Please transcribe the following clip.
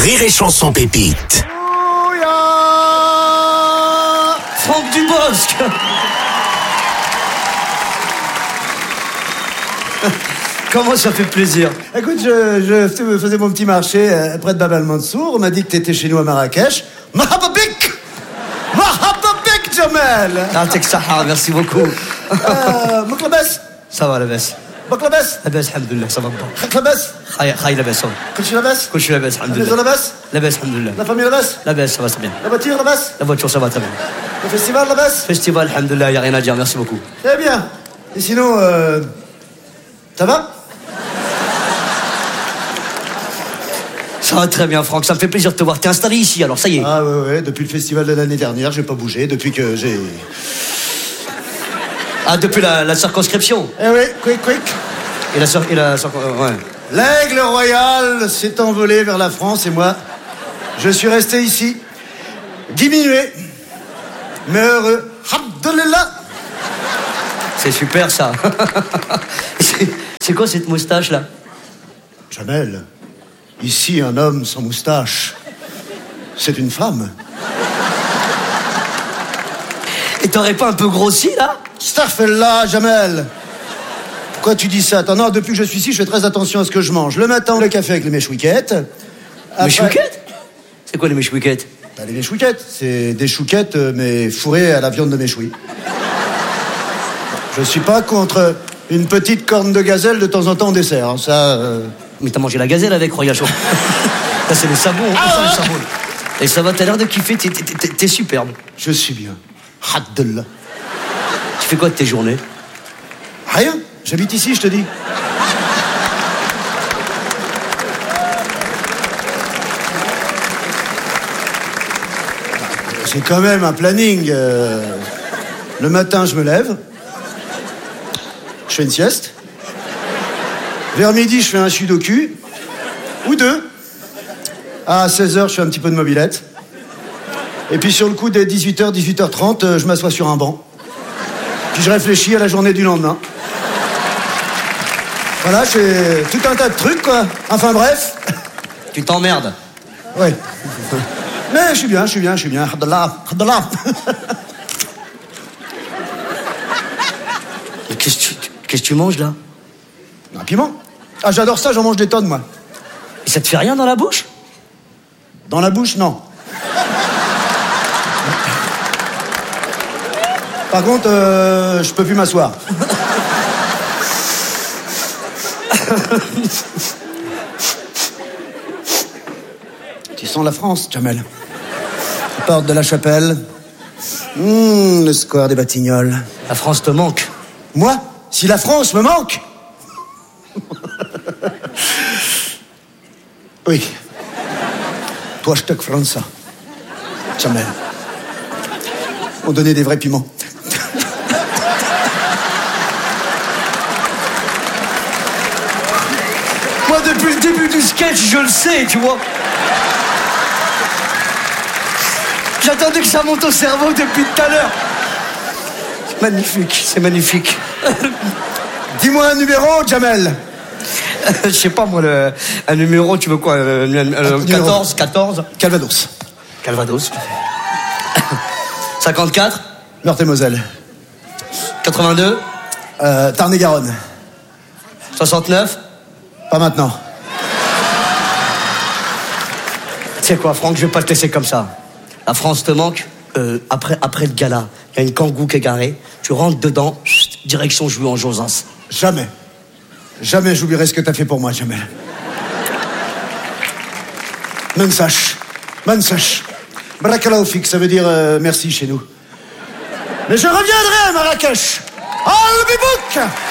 Rire et Chanson Pépite. Franck Dubosc. Comment ça fait plaisir. Écoute, je faisais mon petit marché près de Bab el-Mansour. On m'a dit que t'étais chez nous à Marrakech. Mahababik Jamel. T'es Sahara, merci beaucoup. Moklabès. Ça va, labès. Moklabès. Labès, alhamdoulilah, ça va bien. Labès. Khaï, labès, Kulchi labès. Kulchi labès, La maison alhamdoulilah. labès. Labès, alhamdoulilah. La famille labès. Labès, ça va très bien. La voiture labès. La voiture, ça va très bien. Le festival labès. Festival, alhamdoulilah, y a rien à dire, merci beaucoup. Très bien. Et sinon, ça va? Ça va très bien, Franck, ça me fait plaisir de te voir. T'es installé ici, alors ça y est. Ah ouais, depuis le festival de l'année dernière, j'ai pas bougé, depuis que j'ai... Ah, depuis la circonscription. Eh oui, quick. Et la ouais. L'aigle royal s'est envolé vers la France et moi, je suis resté ici, diminué, mais heureux. Alhamdoulilah. C'est super, ça. C'est quoi cette moustache-là? Jamel, ici un homme sans moustache, c'est une femme. Et t'aurais pas un peu grossi, là? Starfella, Jamel. Pourquoi tu dis ça? Attends, non, depuis que je suis ici, je fais très attention à ce que je mange. Le matin, le café avec les mèches-wiquettes. Mèches-wiquettes? C'est quoi les mèches-wiquettes? Bah, les mèches-wiquettes, c'est des chouquettes, mais fourrées à la viande de méchoui. Je suis pas contre une petite corne de gazelle de temps en temps en dessert, hein, ça... Mais t'as mangé la gazelle avec, Roya Chaud. Ça, c'est les sabots, on sent les sabots. Et ça va, t'as l'air de kiffer, t'es superbe. Je suis bien. Alhamdoulilah. Tu fais quoi de tes journées? Rien. J'habite ici, je te dis. J'ai quand même un planning. Le matin, je me lève. Je fais une sieste. Vers midi, je fais un sudoku. Ou deux. À 16h, je fais un petit peu de mobilette. Et puis sur le coup, dès 18h, 18h30, je m'assois sur un banc. Puis je réfléchis à la journée du lendemain. Voilà, j'ai tout un tas de trucs, quoi. Enfin bref. Tu t'emmerdes. Oui. Mais je suis bien. Alhamdoulilah. Qu'est-ce que tu manges, là? Un piment. Ah, j'adore ça, j'en mange des tonnes, moi. Et ça te fait rien dans la bouche? Dans la bouche, non. Par contre, je peux plus m'asseoir. Tu sens la France, Jamel. Porte de la Chapelle. Le square des Batignolles. La France te manque. Moi? Si la France me manque? Oui. Toi, je te France. Jamel. On donnait des vrais piments. Moi, depuis le début du sketch, je le sais, tu vois. J'attendais que ça monte au cerveau depuis tout à l'heure. C'est magnifique, c'est magnifique. Dis-moi un numéro, Jamel. Je sais pas, moi, un numéro, tu veux quoi 14. Calvados. Calvados. 54. Meurthe-et-Moselle. 82. Tarn-et-Garonne. 69. Pas maintenant. Tu sais quoi, Franck, je vais pas te laisser comme ça. La France te manque. Après le gala, il y a une kangou qui est garée. Tu rentres dedans, direction jouer en Josas. Jamais. Jamais j'oublierai ce que t'as fait pour moi, Jamel. Mansash. Barakallahu fik, ça veut dire merci chez nous. Mais je reviendrai à Marrakech. Al-Bibouk.